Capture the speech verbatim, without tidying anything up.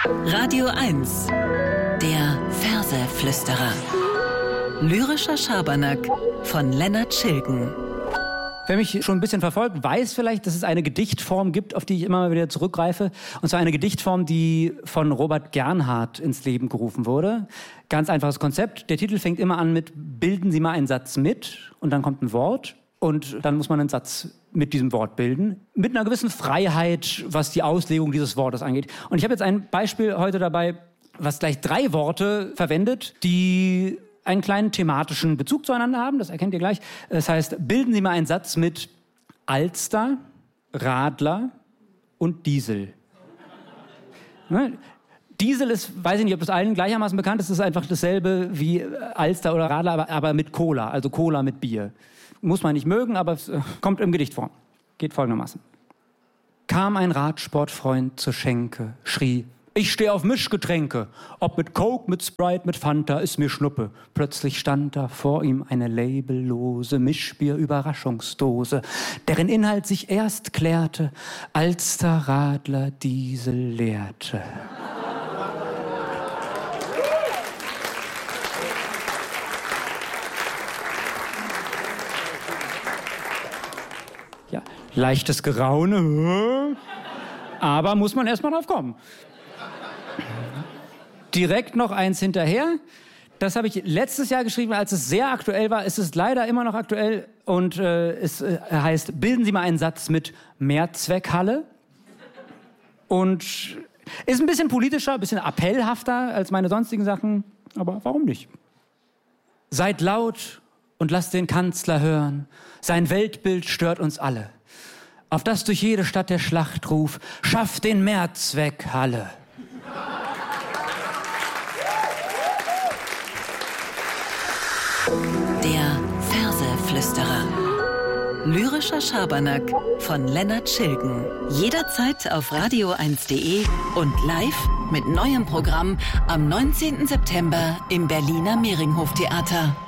Radio eins, der Verseflüsterer. Lyrischer Schabernack von Lennart Schilgen. Wer mich schon ein bisschen verfolgt, weiß vielleicht, dass es eine Gedichtform gibt, auf die ich immer wieder zurückgreife. Und zwar eine Gedichtform, die von Robert Gernhardt ins Leben gerufen wurde. Ganz einfaches Konzept. Der Titel fängt immer an mit "Bilden Sie mal einen Satz mit" und dann kommt ein Wort und dann muss man einen Satz mit diesem Wort bilden. Mit einer gewissen Freiheit, was die Auslegung dieses Wortes angeht. Und ich habe jetzt ein Beispiel heute dabei, was gleich drei Worte verwendet, die einen kleinen thematischen Bezug zueinander haben, das erkennt ihr gleich. Das heißt, bilden Sie mal einen Satz mit Alster, Radler und Diesel. Ne? Diesel ist, weiß ich nicht, ob das allen gleichermaßen bekannt ist, ist einfach dasselbe wie Alster oder Radler, aber, aber mit Cola, also Cola mit Bier. Muss man nicht mögen, aber es kommt im Gedicht vor. Geht folgendermaßen. Kam ein Radsportfreund zur Schenke, schrie: Ich stehe auf Mischgetränke. Ob mit Coke, mit Sprite, mit Fanta, ist mir Schnuppe. Plötzlich stand da vor ihm eine labellose Mischbier-Überraschungsdose, deren Inhalt sich erst klärte, als der Radler Diesel leerte. Ja, leichtes Geraune, aber muss man erst mal drauf kommen. Direkt noch eins hinterher. Das habe ich letztes Jahr geschrieben, als es sehr aktuell war. Es ist leider immer noch aktuell und äh, es äh, heißt, bilden Sie mal einen Satz mit Mehrzweckhalle. Und ist ein bisschen politischer, ein bisschen appellhafter als meine sonstigen Sachen, aber warum nicht? Seid laut und lasst den Kanzler hören. Sein Weltbild stört uns alle. Auf das durch jede Stadt der Schlachtruf: Schafft den Mehrzweckhalle. Der Verseflüsterer. Lyrischer Schabernack von Lennart Schilgen. Jederzeit auf radio eins punkt de und live mit neuem Programm am neunzehnten September im Berliner Mehringhof Theater.